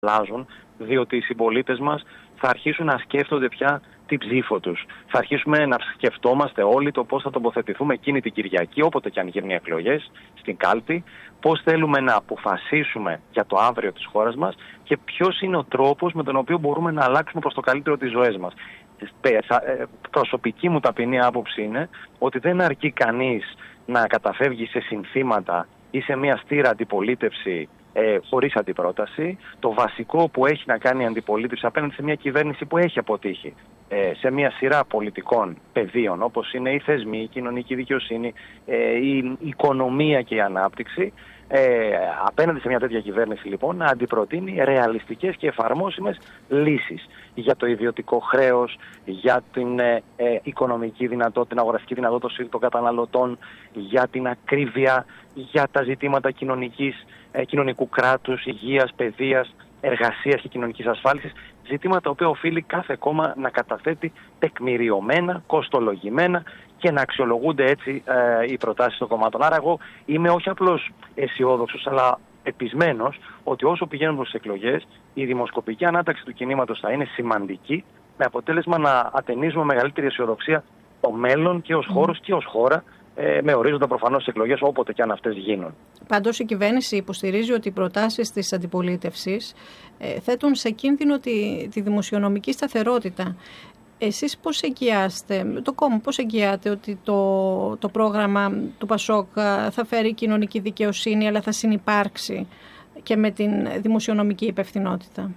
αλλάζουν, διότι οι συμπολίτες μας θα αρχίσουν να σκέφτονται πια την ψήφο τους. Θα αρχίσουμε να σκεφτόμαστε όλοι το πώς θα τοποθετηθούμε εκείνη την Κυριακή, όποτε και αν γίνουν οι εκλογές, στην κάλπη, πώς θέλουμε να αποφασίσουμε για το αύριο της χώρας μας και ποιος είναι ο τρόπος με τον οποίο μπορούμε να αλλάξουμε προς το καλύτερο τις ζωές μας. Προσωπική μου ταπεινή άποψη είναι ότι δεν αρκεί κανείς να καταφεύγει σε συνθήματα ή σε μια στήρα αντιπολίτευση χωρίς αντιπρόταση. Το βασικό που έχει να κάνει η αντιπολίτευση απέναντι σε μια κυβέρνηση που έχει αποτύχει σε μια σειρά πολιτικών πεδίων, όπως είναι οι θεσμοί, η κοινωνική δικαιοσύνη, η οικονομία και η ανάπτυξη, απέναντι σε μια τέτοια κυβέρνηση λοιπόν να αντιπροτείνει ρεαλιστικές και εφαρμόσιμες λύσεις για το ιδιωτικό χρέος, για την οικονομική δυνατότητα, την αγοραστική δυνατότητα των καταναλωτών, για την ακρίβεια, για τα ζητήματα κοινωνικού κράτους, υγείας, παιδείας, εργασίας και κοινωνικής ασφάλισης, ζητήματα τα οποία οφείλει κάθε κόμμα να καταθέτει τεκμηριωμένα, κοστολογημένα και να αξιολογούνται έτσι οι προτάσεις των κομμάτων. Άρα εγώ είμαι όχι απλώς αισιόδοξος, αλλά πεπισμένος ότι όσο πηγαίνουν προς τις εκλογές, η δημοσκοπική ανάταξη του κινήματος θα είναι σημαντική, με αποτέλεσμα να ατενίζουμε μεγαλύτερη αισιοδοξία το μέλλον και ως χώρος και ως χώρα, με ορίζοντα προφανώς τις εκλογές όποτε και αν αυτές γίνουν. Πάντως η κυβέρνηση υποστηρίζει ότι οι προτάσεις της αντιπολίτευσης θέτουν σε κίνδυνο τη δημοσιονομική σταθερότητα. Εσείς πώς εγγυάστε, το κόμμα πώς εγγυάται ότι το πρόγραμμα του ΠΑΣΟΚ θα φέρει κοινωνική δικαιοσύνη, αλλά θα συνυπάρξει και με την δημοσιονομική υπευθυνότητα?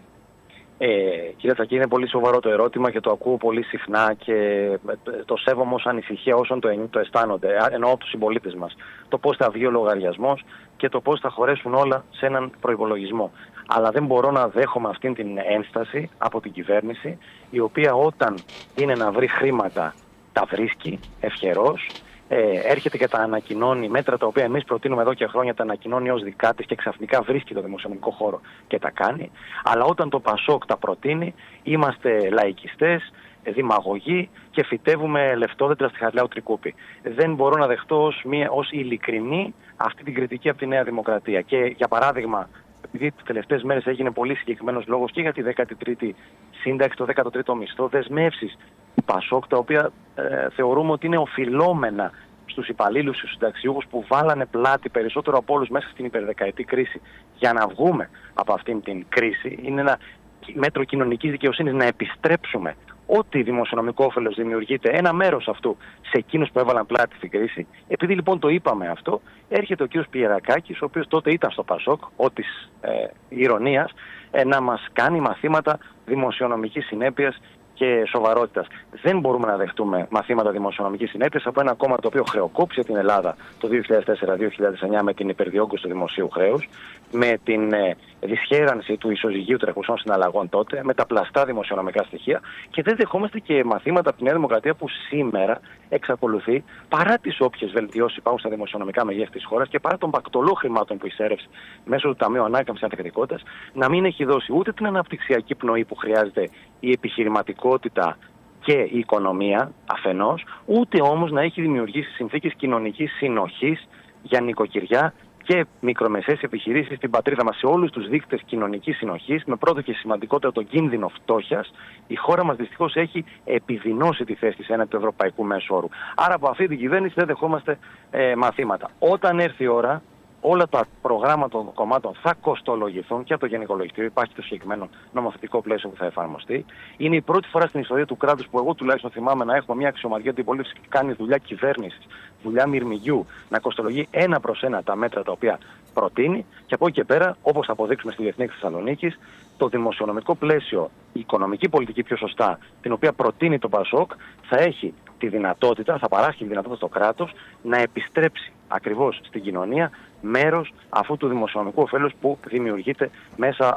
Κύριε Τσακή, είναι πολύ σοβαρό το ερώτημα και το ακούω πολύ συχνά και το σέβομαι ως ανησυχία όσων το αισθάνονται, εννοώ από τους συμπολίτες μας. Το πώς θα βγει ο λογαριασμός και το πώς θα χωρέσουν όλα σε έναν προϋπολογισμό. Αλλά δεν μπορώ να δέχομαι αυτήν την ένσταση από την κυβέρνηση, η οποία όταν είναι να βρει χρήματα τα βρίσκει ευχερός, έρχεται και τα ανακοινώνει, μέτρα τα οποία εμείς προτείνουμε εδώ και χρόνια, τα ανακοινώνει ως δικά της και ξαφνικά βρίσκει το δημοσιονομικό χώρο και τα κάνει. Αλλά όταν το ΠΑΣΟΚ τα προτείνει, είμαστε λαϊκιστές, δημαγωγοί και φυτεύουμε λεφτόδεντρα στη Χαριλάου Τρικούπη. Δεν μπορώ να δεχτώ ως ειλικρινή αυτή την κριτική από τη Νέα Δημοκρατία. Και για παράδειγμα, επειδή τις τελευταίες μέρες έγινε πολύ συγκεκριμένος λόγος και για τη 13η σύνταξη, το 13ο μισθό, δεσμεύσεις του ΠΑΣΟΚ, τα οποία θεωρούμε ότι είναι οφειλόμενα στους υπαλλήλους, στους συνταξιούχους που βάλανε πλάτη περισσότερο από όλους μέσα στην υπερδεκαετή κρίση για να βγούμε από αυτήν την κρίση. Είναι ένα μέτρο κοινωνικής δικαιοσύνης να επιστρέψουμε ό,τι δημοσιονομικό όφελος δημιουργείται, ένα μέρος αυτού σε εκείνους που έβαλαν πλάτη στην κρίση. Επειδή λοιπόν το είπαμε αυτό, έρχεται ο κ. Πιερακάκης, ο οποίος τότε ήταν στο ΠΑΣΟΚ, ότις ηρωνίας, να μας κάνει μαθήματα δημοσιονομικής συνέπειας και σοβαρότητας. Δεν μπορούμε να δεχτούμε μαθήματα δημοσιονομικής συνέπειας από ένα κόμμα το οποίο χρεοκόπησε την Ελλάδα το 2004-2009 με την υπερδιόγκωση του δημοσίου χρέους, με την δυσχέρανση του ισοζυγίου τρεχουσών συναλλαγών τότε, με τα πλαστά δημοσιονομικά στοιχεία, και δεν δεχόμαστε και μαθήματα από τη Νέα Δημοκρατία που σήμερα εξακολουθεί, παρά τις όποιες βελτιώσεις υπάρχουν στα δημοσιονομικά μεγέθη της χώρας και παρά τον πακτολό χρημάτων που εισέρευσε μέσω του Ταμείου Ανάκαμψης Ανθεκτικότητας, να μην έχει δώσει ούτε την αναπτυξιακή πνοή που χρειάζεται η επιχειρηματικότητα και η οικονομία αφενός, ούτε όμως να έχει δημιουργήσει συνθήκες κοινωνικής συνοχής για νοικοκυριά και μικρομεσαίες επιχειρήσεις στην πατρίδα μας. Σε όλους τους δείκτες κοινωνικής συνοχής, με πρώτο και σημαντικότερο τον κίνδυνο φτώχειας, η χώρα μας δυστυχώς έχει επιδεινώσει τη θέση της έναντι του ευρωπαϊκού μέσου όρου. Άρα από αυτή την κυβέρνηση δεν δεχόμαστε μαθήματα. Όταν έρθει η ώρα, όλα τα προγράμματα των κομμάτων θα κοστολογηθούν και από το Γενικό Λογιστήριο. Υπάρχει το συγκεκριμένο νομοθετικό πλαίσιο που θα εφαρμοστεί. Είναι η πρώτη φορά στην ιστορία του κράτους που εγώ τουλάχιστον θυμάμαι να έχουμε μια αξιωματική αντιπολίτευση που κάνει δουλειά κυβέρνησης, δουλειά μυρμηγκιού, να κοστολογεί ένα προς ένα τα μέτρα τα οποία προτείνει. Και από εκεί και πέρα, όπως θα αποδείξουμε στη Διεθνή Θεσσαλονίκης, το δημοσιονομικό πλαίσιο, η οικονομική πολιτική πιο σωστά, την οποία προτείνει το ΠΑΣΟΚ, θα έχει τη δυνατότητα, θα παράσχει τη δυνατότητα στο κράτος να επιστρέψει ακριβώς στην κοινωνία μέρος αυτού του δημοσιονομικού ωφέλους που δημιουργείται μέσα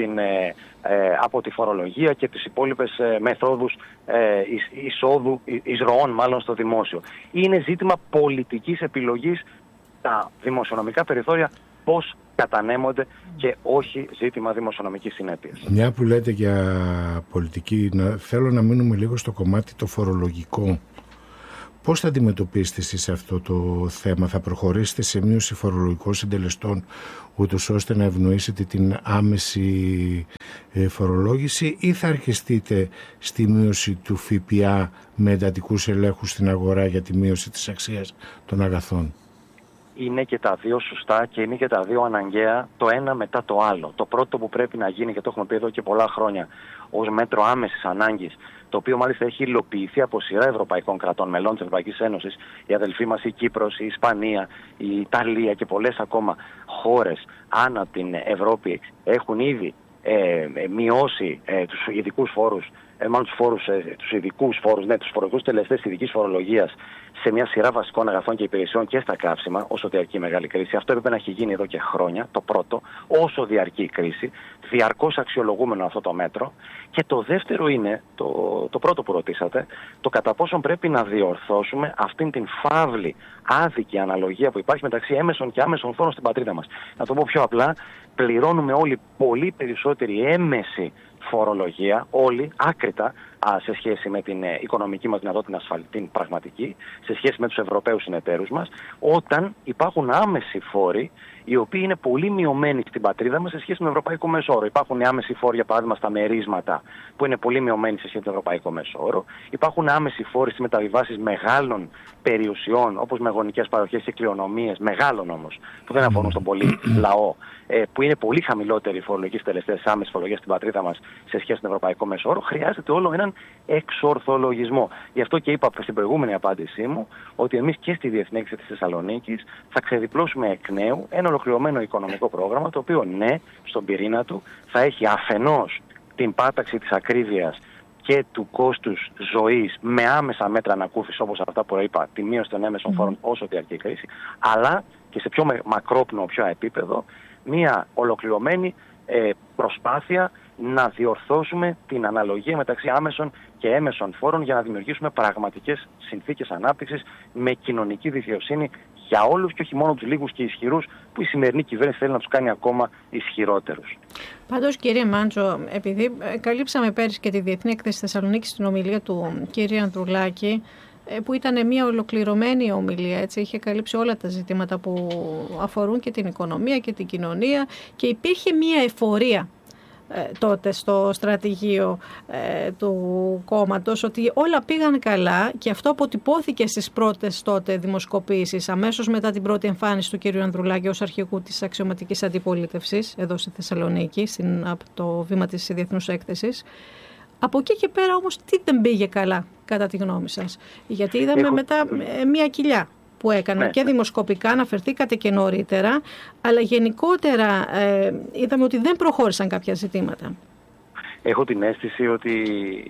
από τη φορολογία και τις υπόλοιπες μεθόδους εισρωών μάλλον στο δημόσιο. Είναι ζήτημα πολιτικής επιλογής τα δημοσιονομικά περιθώρια πώς κατανέμονται και όχι ζήτημα δημοσιονομικής συνέπειας. Μια που λέτε για πολιτική, θέλω να μείνουμε λίγο στο κομμάτι το φορολογικό, Πώς θα αντιμετωπίσετε εσείς αυτό το θέμα? Θα προχωρήσετε σε μείωση φορολογικών συντελεστών ούτως ώστε να ευνοήσετε την άμεση φορολόγηση, ή θα αρχιστείτε στη μείωση του ΦΠΑ με εντατικούς ελέγχους στην αγορά για τη μείωση της αξίας των αγαθών? Είναι και τα δύο σωστά και είναι και τα δύο αναγκαία, το ένα μετά το άλλο. Το πρώτο που πρέπει να γίνει, και το έχουμε πει εδώ και πολλά χρόνια, ως μέτρο άμεσης ανάγκης, το οποίο μάλιστα έχει υλοποιηθεί από σειρά ευρωπαϊκών κρατών μελών της Ευρωπαϊκής Ένωσης, η αδελφή μας η Κύπρος, η Ισπανία, η Ιταλία και πολλές ακόμα χώρες ανά την Ευρώπη έχουν ήδη μειώσει τους ειδικούς φόρους, τους φορολογικούς τελεστές ειδικής φορολογίας σε μια σειρά βασικών αγαθών και υπηρεσιών και στα καύσιμα, όσο διαρκεί η μεγάλη κρίση. Αυτό έπρεπε να έχει γίνει εδώ και χρόνια, το πρώτο, όσο διαρκεί η κρίση, διαρκώς αξιολογούμενο αυτό το μέτρο. Και το δεύτερο είναι, το πρώτο που ρωτήσατε, το κατά πόσον πρέπει να διορθώσουμε αυτήν την φαύλη, άδικη αναλογία που υπάρχει μεταξύ έμεσων και άμεσων φόρων στην πατρίδα μας. Να το πω πιο απλά, πληρώνουμε όλοι πολύ περισσότερη έμεση φορολογία, όλοι άκρητα, σε σχέση με την οικονομική μας δυνατότητα την πραγματική, σε σχέση με τους Ευρωπαίους συνεταίρους μας, όταν υπάρχουν άμεσοι φόροι, οι οποίοι είναι πολύ μειωμένοι στην πατρίδα μας σε σχέση με το ευρωπαϊκό μέσο όρο. Υπάρχουν άμεσοι φόροι, για παράδειγμα, στα μερίσματα, που είναι πολύ μειωμένοι σε σχέση με το ευρωπαϊκό μέσο όρο. Υπάρχουν άμεσοι φόροι στις μεταβιβάσεις μεγάλων περιουσιών, όπως μεγονικές παροχές και κληρονομίες, μεγάλων όμως, που δεν αφορούν στον πολύ λαό, που είναι πολύ χαμηλότεροι οι φορολογικοί τελεστές άμεσης φορολογίας στην πατρίδα μας σε σχέση με το ευρωπαϊκό μέσο όρο. Χρειάζεται όλο έναν εξορθολογισμό. Γι' αυτό και είπα στην προηγούμενη απάντησή μου ότι εμείς και στη Διεθνή Έκθεση της Θεσσαλονίκης θα ξεδιπλώσουμε εκ νέου ένα ολοκληρωμένο οικονομικό πρόγραμμα, το οποίο ναι, στον πυρήνα του θα έχει αφενός την πάταξη της ακρίβειας και του κόστους ζωής με άμεσα μέτρα ανακούφισης, όπως αυτά που είπα, τη μείωση των έμεσων φόρων όσο διαρκεί η κρίση, αλλά και σε πιο μακρόπνοο πιο επίπεδο, μια ολοκληρωμένη προσπάθεια να διορθώσουμε την αναλογία μεταξύ άμεσων και έμεσων φόρων για να δημιουργήσουμε πραγματικές συνθήκες ανάπτυξης με κοινωνική δικαιοσύνη για όλους και όχι μόνο τους λίγους και ισχυρούς που η σημερινή κυβέρνηση θέλει να τους κάνει ακόμα ισχυρότερους. Πάντως, κύριε Μάντζο, επειδή καλύψαμε πέρυσι και τη Διεθνή Έκθεση Θεσσαλονίκης στην ομιλία του κύριου Ανδρουλάκη, που ήταν μια ολοκληρωμένη ομιλία, έτσι, είχε καλύψει όλα τα ζητήματα που αφορούν και την οικονομία και την κοινωνία, και υπήρχε μια εφορία τότε στο στρατηγείο του κόμματος ότι όλα πήγαν καλά, και αυτό αποτυπώθηκε στις πρώτες τότε δημοσκοπήσεις αμέσως μετά την πρώτη εμφάνιση του κ. Ανδρουλάκη ως αρχηγού της αξιωματικής αντιπολίτευσης εδώ στη Θεσσαλονίκη, από το βήμα της Διεθνούς Έκθεσης. Από εκεί και πέρα όμως τι δεν πήγε καλά κατά τη γνώμη σας? Γιατί είδαμε μετά μια κοιλιά που έκαναν και δημοσκοπικά, αναφερθήκατε και νωρίτερα, αλλά γενικότερα είδαμε ότι δεν προχώρησαν κάποια ζητήματα. Έχω την αίσθηση ότι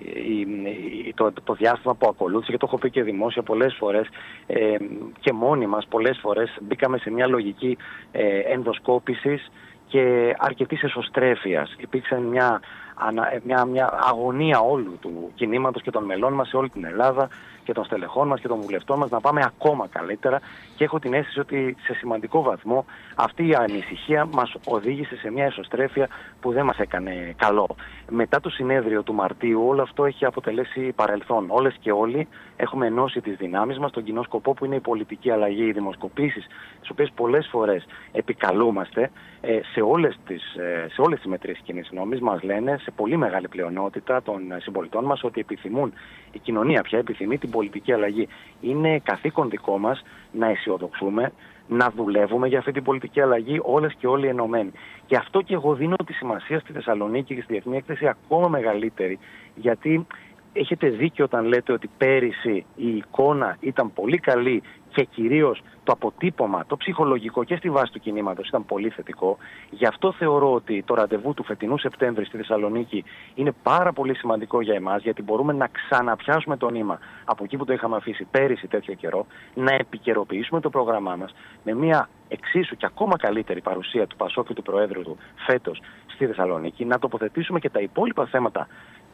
το διάστημα που ακολούθησε, και το έχω πει και δημόσια πολλές φορές και μόνοι μας πολλές φορές, μπήκαμε σε μια λογική ενδοσκόπησης και αρκετής εσωστρέφειας. Υπήρξε μια αγωνία όλου του κινήματος και των μελών μας σε όλη την Ελλάδα και των στελεχών μας και των βουλευτών μας να πάμε ακόμα καλύτερα, και έχω την αίσθηση ότι σε σημαντικό βαθμό αυτή η ανησυχία μας οδήγησε σε μια εσωστρέφεια που δεν μας έκανε καλό. Μετά το συνέδριο του Μαρτίου όλο αυτό έχει αποτελέσει παρελθόν. Όλες και όλοι έχουμε ενώσει τις δυνάμεις μας στον κοινό σκοπό που είναι η πολιτική αλλαγή. Οι δημοσκοπήσεις, τις οποίες πολλές φορές επικαλούμαστε, σε όλες τις μετρήσεις κοινής γνώμης μας λένε σε πολύ μεγάλη πλειονότητα των συμπολιτών μας ότι επιθυμούν, η κοινωνία πια επιθυμεί την πολιτική αλλαγή. Είναι καθήκον δικό μας να αισιοδοξούμε, να δουλεύουμε για αυτή την πολιτική αλλαγή όλες και όλοι ενωμένοι. Και αυτό και εγώ δίνω τη σημασία στη Θεσσαλονίκη και στη Διεθνή Έκθεση ακόμα μεγαλύτερη, γιατί έχετε δίκιο όταν λέτε ότι πέρυσι η εικόνα ήταν πολύ καλή και κυρίως το αποτύπωμα, το ψυχολογικό και στη βάση του κινήματος ήταν πολύ θετικό. Γι' αυτό θεωρώ ότι το ραντεβού του φετινού Σεπτέμβρη στη Θεσσαλονίκη είναι πάρα πολύ σημαντικό για εμάς, γιατί μπορούμε να ξαναπιάσουμε το νήμα από εκεί που το είχαμε αφήσει πέρυσι τέτοιο καιρό, να επικαιροποιήσουμε το πρόγραμμά μας με μια εξίσου και ακόμα καλύτερη παρουσία του Πασόκ και του Προέδρου του φέτος στη Θεσσαλονίκη, να τοποθετήσουμε και τα υπόλοιπα θέματα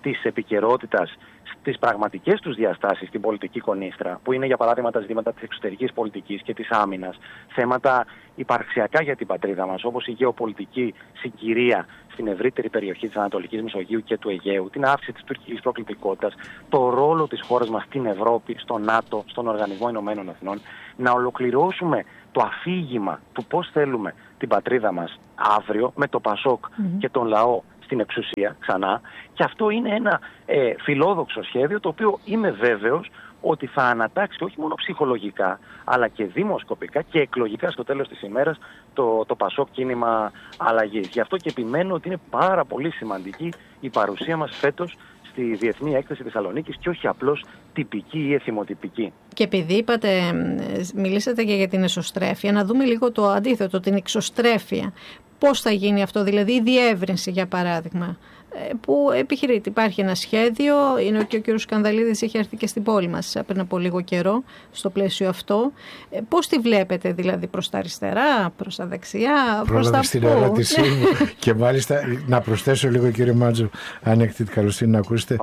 της επικαιρότητας στις πραγματικές τους διαστάσεις στην πολιτική κονίστρα, που είναι για παράδειγμα τα ζητήματα της εξωτερικής πολιτικής και της άμυνας, θέματα υπαρξιακά για την πατρίδα μας, όπως η γεωπολιτική συγκυρία στην ευρύτερη περιοχή της Ανατολικής Μεσογείου και του Αιγαίου, την αύξηση της τουρκικής προκλητικότητας, το ρόλο της χώρας μας στην Ευρώπη, στο ΝΑΤΟ, στον Οργανισμό Ηνωμένων Εθνών, να ολοκληρώσουμε το αφήγημα του πώς θέλουμε την πατρίδα μας αύριο με το ΠΑΣΟΚ και τον λαό στην εξουσία ξανά. Και αυτό είναι ένα φιλόδοξο σχέδιο, το οποίο είμαι βέβαιος ότι θα ανατάξει όχι μόνο ψυχολογικά, αλλά και δημοσκοπικά και εκλογικά στο τέλος της ημέρας το ΠΑΣΟΚ κίνημα αλλαγής. Γι' αυτό και επιμένω ότι είναι πάρα πολύ σημαντική η παρουσία μας φέτος στη Διεθνή Έκθεση Θεσσαλονίκης και όχι απλώς τυπική ή εθιμοτυπική. Και επειδή μιλήσατε και για την εσωστρέφεια, να δούμε λίγο το αντίθετο, την εξωστρέφεια. Πώς θα γίνει αυτό, δηλαδή η διεύρυνση για παράδειγμα, που επιχειρείται. Υπάρχει ένα σχέδιο, είναι και ο κ. Σκανδαλίδης είχε έρθει και στην πόλη μας πριν από λίγο καιρό στο πλαίσιο αυτό. Πώς τη βλέπετε δηλαδή, προς τα αριστερά, προς τα δεξιά, προς τα στην ερώτησή μου. Και μάλιστα να προσθέσω λίγο, κύριε Μάντζο, αν έχετε την καλοσύνη να ακούσετε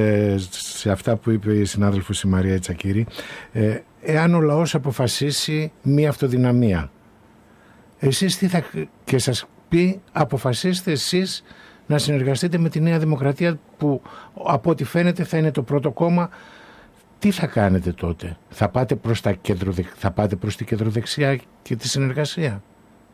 σε αυτά που είπε η συνάδελφος η Μαρία Τσακύρη, εάν ο λαός αποφασίσει μία αυτοδυναμία, εσείς τι θα, και σας πει αποφασίστε εσείς να συνεργαστείτε με τη Νέα Δημοκρατία, που από ό,τι φαίνεται θα είναι το πρώτο κόμμα, τι θα κάνετε τότε? Θα πάτε προς την κεντροδεξιά και τη συνεργασία?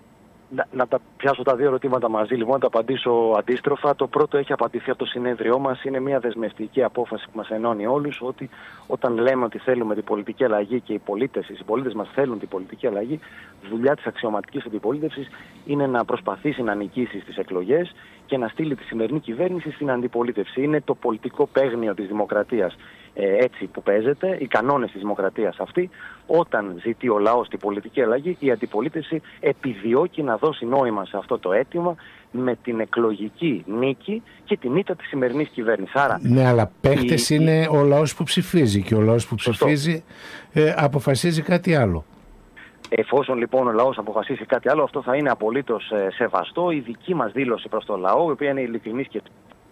Να τα πιάσω τα δύο ερωτήματα μαζί, λοιπόν, να τα απαντήσω αντίστροφα. Το πρώτο έχει απαντηθεί από το συνέδριό μας. Είναι μια δεσμευτική απόφαση που μας ενώνει όλους, ότι όταν λέμε ότι θέλουμε την πολιτική αλλαγή και οι συμπολίτες μας θέλουν την πολιτική αλλαγή, δουλειά της αξιωματικής αντιπολίτευσης είναι να προσπαθήσει να νικήσει στις εκλογές και να στείλει τη σημερινή κυβέρνηση στην αντιπολίτευση. Είναι το πολιτικό παίγνιο της δημοκρατίας έτσι που παίζεται, οι κανόνες της δημοκρατίας αυτή. Όταν ζητεί ο λαός την πολιτική αλλαγή, η αντιπολίτευση επιδιώκει να δώσει νόημα σε αυτό το αίτημα με την εκλογική νίκη και την ήττα της σημερινής κυβέρνησης. Άρα, ναι, αλλά παίχτες είναι ο λαός που ψηφίζει, και ο λαός που ψηφίζει αποφασίζει κάτι άλλο. Εφόσον λοιπόν ο λαός αποφασίσει κάτι άλλο, αυτό θα είναι απολύτως σεβαστό. Η δική μας δήλωση προς το λαό, η οποία είναι ειλικρινής και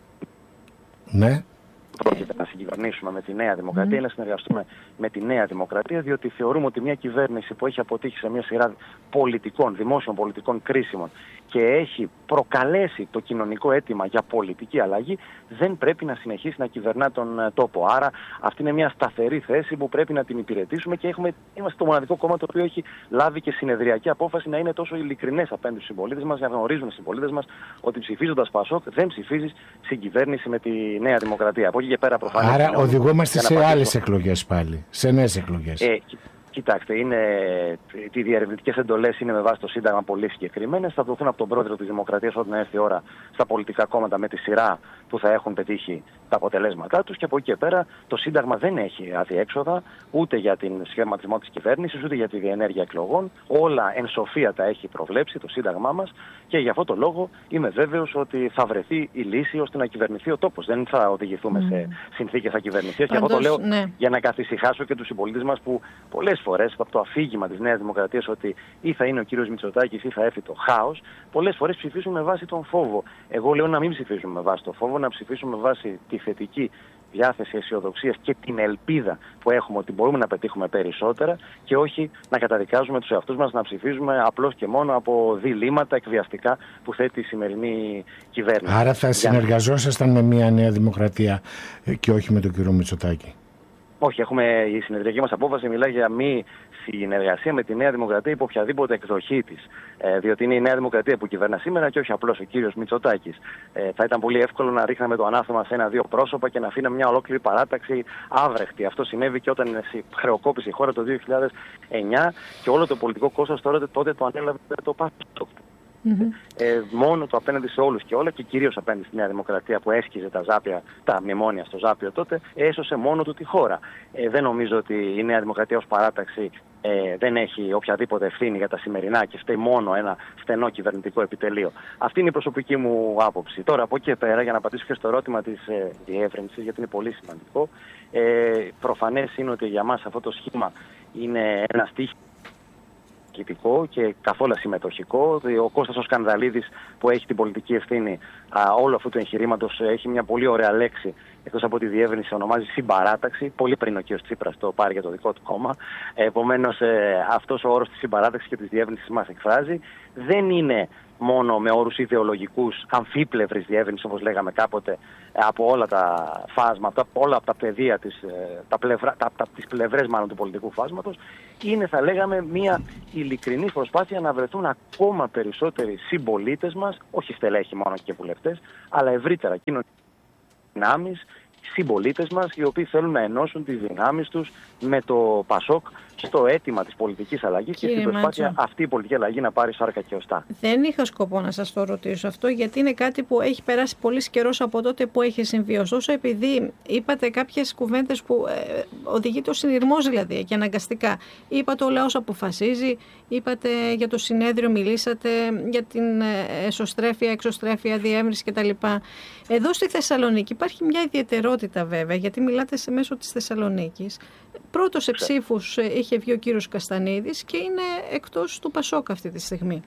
πρόκειται να συγκυβερνήσουμε με τη Νέα Δημοκρατία, να συνεργαστούμε με τη Νέα Δημοκρατία, διότι θεωρούμε ότι μια κυβέρνηση που έχει αποτύχει σε μια σειρά δημόσιων πολιτικών κρίσιμων και έχει προκαλέσει το κοινωνικό αίτημα για πολιτική αλλαγή, δεν πρέπει να συνεχίσει να κυβερνά τον τόπο. Άρα αυτή είναι μια σταθερή θέση που πρέπει να την υπηρετήσουμε και είμαστε το μοναδικό κόμμα το οποίο έχει λάβει και συνεδριακή απόφαση να είναι τόσο ειλικρινές απέναντι στους συμπολίτες μας, να γνωρίζουν οι συμπολίτες μας ότι ψηφίζοντας ΠΑΣΟΚ δεν ψηφίζεις συγκυβέρνηση με τη Νέα Δημοκρατία. Από εκεί και πέρα προφανώς. Άρα οδηγούμαστε σε άλλες εκλογές πάλι, σε νέες εκλογές. Κοιτάξτε, οι διερευνητικές εντολές είναι με βάση το Σύνταγμα πολύ συγκεκριμένες. Θα δοθούν από τον πρόεδρο της Δημοκρατίας όταν έρθει η ώρα στα πολιτικά κόμματα με τη σειρά που θα έχουν πετύχει τα αποτελέσματά τους. Και από εκεί και πέρα το Σύνταγμα δεν έχει αδιέξοδα ούτε για την σχηματισμό της κυβέρνησης ούτε για τη διενέργεια εκλογών. Όλα εν σοφία τα έχει προβλέψει το Σύνταγμά μας και γι' αυτό το λόγο είμαι βέβαιος ότι θα βρεθεί η λύση ώστε να κυβερνηθεί ο τόπος. Δεν θα οδηγηθούμε σε συνθήκες ακυβερνησίας. Και αυτό το λέω για να καθησυχάσω και τους συμπολίτες μας που πολλές φορές από το αφήγημα της Νέας Δημοκρατίας ότι ή θα είναι ο κύριος Μητσοτάκης ή θα έρθει το χάος, πολλές φορές ψηφίσουν με βάση τον φόβο. Εγώ λέω να μην ψηφίσουμε με βάση τον φόβο, να ψηφίσουμε με βάση τη θετική διάθεση αισιοδοξίας και την ελπίδα που έχουμε ότι μπορούμε να πετύχουμε περισσότερα και όχι να καταδικάζουμε τους εαυτούς μας να ψηφίζουμε απλώς και μόνο από διλήμματα εκβιαστικά που θέτει η σημερινή κυβέρνηση. Άρα θα συνεργαζόσασταν με μια Νέα Δημοκρατία και όχι με τον κύριο Μητσοτάκη? Όχι, η συνεδριακή μας απόφαση μιλάει για μη συνεργασία με τη Νέα Δημοκρατία υπό οποιαδήποτε εκδοχή της. Διότι είναι η Νέα Δημοκρατία που κυβερνά σήμερα και όχι απλώς ο κύριος Μητσοτάκης. Θα ήταν πολύ εύκολο να ρίχναμε το ανάθεμα σε ένα-δύο πρόσωπα και να αφήναμε μια ολόκληρη παράταξη άβρεχτη. Αυτό συνέβη και όταν χρεοκόπησε η χώρα το 2009 και όλο το πολιτικό κόστος τότε το ανέλαβε το ΠΑΣΟΚ. Μόνο το απέναντι σε όλους και όλα και κυρίως απέναντι στη Νέα Δημοκρατία που έσκιζε τα μνημόνια στο Ζάπιο τότε, έσωσε μόνο του τη χώρα. Δεν νομίζω ότι η Νέα Δημοκρατία ως παράταξη δεν έχει οποιαδήποτε ευθύνη για τα σημερινά και φταίει μόνο ένα στενό κυβερνητικό επιτελείο. Αυτή είναι η προσωπική μου άποψη. Τώρα από εκεί και πέρα, για να απαντήσω και στο ερώτημα της διεύρυνσης, γιατί είναι πολύ σημαντικό, προφανές είναι ότι για μας αυτό το σχήμα είναι ένα στίχημα διοικητικό και καθόλου συμμετοχικό. Ο Κώστας ο Σκανδαλίδης, που έχει την πολιτική ευθύνη όλου αυτού του εγχειρήματος, έχει μια πολύ ωραία λέξη, εκτός από τη διεύρυνση, ονομάζει συμπαράταξη, πολύ πριν ο κ. Τσίπρας το πάρει για το δικό του κόμμα. Επομένως, αυτός ο όρος της συμπαράταξης και της διεύρυνσης μας εκφράζει. Δεν είναι μόνο με όρους ιδεολογικούς, αμφίπλευρης διεύρυνσης, όπως λέγαμε κάποτε, από όλα τα φάσματα, όλα από τα πεδία τις πλευρές μάλλον του πολιτικού φάσματος. Είναι, θα λέγαμε, μια ειλικρινή προσπάθεια να βρεθούν ακόμα περισσότεροι συμπολίτες μας, όχι στελέχοι μόνο και βουλευτές, αλλά ευρύτερα κοινωνικοί δυνάμεις, συμπολίτες μας, οι οποίοι θέλουν να ενώσουν τις δυνάμεις τους με το ΠΑΣΟΚ στο αίτημα της πολιτικής αλλαγής και στην προσπάθεια αυτή η πολιτική αλλαγή να πάρει σάρκα και οστά. Δεν είχα σκοπό να σας το ρωτήσω αυτό, γιατί είναι κάτι που έχει περάσει πολύ καιρός από τότε που έχει συμβεί. Ωστόσο, επειδή είπατε κάποιες κουβέντες που οδηγεί το συνειρμός δηλαδή και αναγκαστικά. Είπατε ο λαός αποφασίζει, είπατε για το συνέδριο, μιλήσατε για την εσωστρέφεια, εξωστρέφεια, διεύρυνση κτλ. Εδώ στη Θεσσαλονίκη υπάρχει μια ιδιαιτερότητα βέβαια, γιατί μιλάτε σε μέσο της Θεσσαλονίκης. Πρώτος σε ψήφους είχε βγει ο κύριος Καστανίδης και είναι εκτός του ΠΑΣΟΚ αυτή τη στιγμή.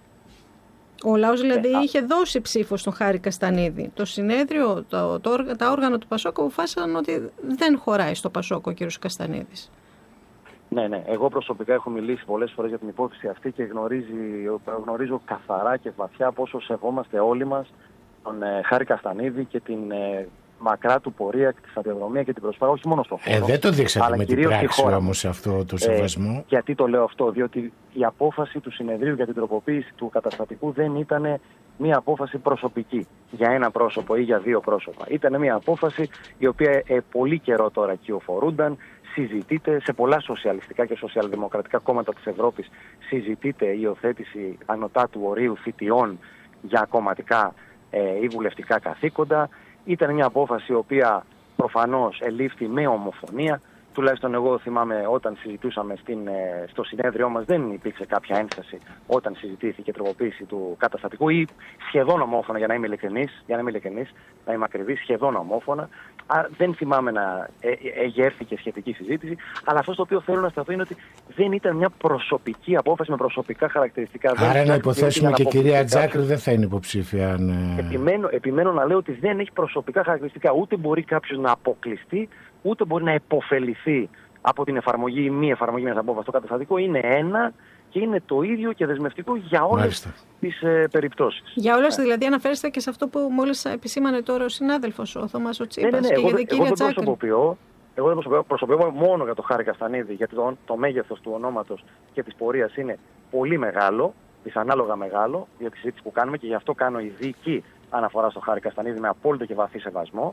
Ο λαός δηλαδή είχε δώσει ψήφο στον Χάρη Καστανίδη. Το συνέδριο, τα όργανα του ΠΑΣΟΚ αποφάσισαν ότι δεν χωράει στο ΠΑΣΟΚ ο κύριος Καστανίδης. Ναι. Εγώ προσωπικά έχω μιλήσει πολλές φορές για την υπόθεση αυτή και γνωρίζω καθαρά και βαθιά πόσο σεβόμαστε όλοι μας τον Χάρη Καστανίδη και την μακρά του πορεία και τη σταδιοδρομία και την προσπάθεια, όχι μόνο στο χώρο. Δεν το δείξατε με την πράξη όμως αυτό το σεβασμό. Γιατί το λέω αυτό, διότι η απόφαση του συνεδρίου για την τροποποίηση του καταστατικού δεν ήταν μια απόφαση προσωπική για ένα πρόσωπο ή για δύο πρόσωπα. Ήταν μια απόφαση η οποία πολύ καιρό τώρα κυοφορούνταν, συζητείται σε πολλά σοσιαλιστικά και σοσιαλδημοκρατικά κόμματα της Ευρώπης, συζητείται η υιοθέτηση ανωτάτου ορίου θητιών για κομματικά ή βουλευτικά καθήκοντα. Ήταν μια απόφαση η οποία προφανώς ελήφθη με ομοφωνία. Τουλάχιστον εγώ θυμάμαι όταν συζητούσαμε στο συνέδριό μας δεν υπήρξε κάποια ένσταση όταν συζητήθηκε η τροποποίηση του καταστατικού ή σχεδόν ομόφωνα, για να είμαι ειλικρινής, να είμαι ακριβής, σχεδόν ομόφωνα. Δεν θυμάμαι να εγέρθηκε σχετική συζήτηση, αλλά αυτό στο οποίο θέλω να σταθώ είναι ότι δεν ήταν μια προσωπική απόφαση με προσωπικά χαρακτηριστικά. Άρα να υποθέσουμε και η κυρία Τζάκρη δεν θα είναι υποψήφια. Επιμένω να λέω ότι δεν έχει προσωπικά χαρακτηριστικά. Ούτε μπορεί κάποιος να αποκλειστεί, ούτε μπορεί να υποφεληθεί από την εφαρμογή ή μη εφαρμογή μιας απόφασης. Το καταστατικό είναι ένα και είναι το ίδιο και δεσμευτικό για όλες τις περιπτώσεις. Για όλες, δηλαδή αναφέρεστε και σε αυτό που μόλις επισήμανε τώρα ο συνάδελφος, ο Θωμάς ο Τσίπας. Και για την κυρία Τζάκρη. Εγώ δεν προσωποποιώ μόνο για το Χάρη Καστανίδη, γιατί το μέγεθος του ονόματος και της πορείας είναι πολύ μεγάλο, δυσανάλογα μεγάλο, για τη συζήτηση που κάνουμε, και γι' αυτό κάνω ειδική αναφορά στο Χάρη Καστανίδη με απόλυτο και βαθύ σεβασμό.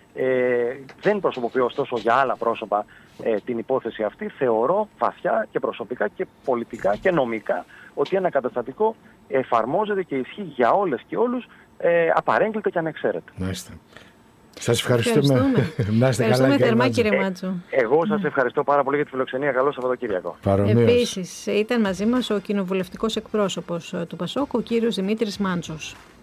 Δεν προσωποποιώ ωστόσο για άλλα πρόσωπα την υπόθεση αυτή. Θεωρώ βαθιά και προσωπικά και πολιτικά και νομικά ότι ένα καταστατικό εφαρμόζεται και ισχύει για όλες και όλους, απαρέγκλητα και ανεξαίρετα. Μάλιστα. Σας ευχαριστούμε. Να είστε καλά, θερμά, κύριε Μάτσο. Εγώ σας ευχαριστώ πάρα πολύ για τη φιλοξενία. Καλό Σαββατοκύριακο. Επίσης, ήταν μαζί μας ο κοινοβουλευτικός εκπρόσωπος του ΠΑΣΟΚ, ο κύριος Δημήτρης Μάντσος.